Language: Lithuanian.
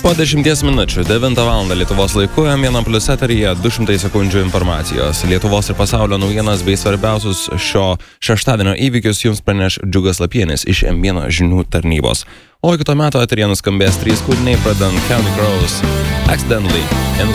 Po 10 minučių 9 val. Lietuvos laiku M1+ eteryje 200 sekundžių informacijos. Lietuvos ir pasaulio naujienas bei svarbiausius šio šeštadienio įvykius jums praneš Džiugas Lapienis iš M1 žinių tarnybos. O iki to meto eteryje nuskambės 3 kūriniai, pradedant Counting Crows, Accidentally.